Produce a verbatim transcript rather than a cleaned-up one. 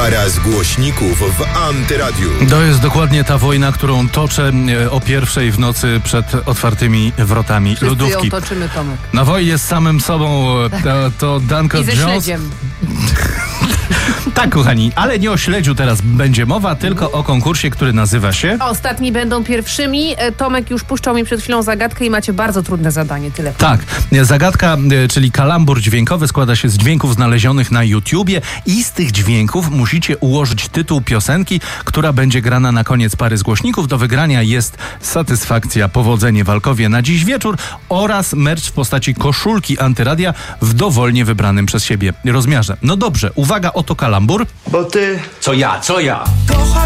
Para z głośników w Antyradiu. To jest dokładnie ta wojna, którą toczę o pierwszej w nocy przed otwartymi wrotami Wszyscy lodówki. ją toczymy, Tomek. Na wojnie z samym sobą to, to Danko I ze Jones. śledziem. Tak, kochani, ale nie o śledziu teraz będzie mowa, tylko o konkursie, który nazywa się... Ostatni będą pierwszymi. Tomek już puszczał mi przed chwilą zagadkę i macie bardzo trudne zadanie. Tyle. Tak, zagadka, czyli kalambur dźwiękowy składa się z dźwięków znalezionych na YouTubie i z tych dźwięków musicie ułożyć tytuł piosenki, która będzie grana na koniec pary z głośników. Do wygrania jest satysfakcja, powodzenie w Alkowie na dziś wieczór oraz merch w postaci koszulki Antyradia w dowolnie wybranym przez siebie rozmiarze. No dobrze, uwaga, oto kalambur. Bo ty... Co ja, co ja?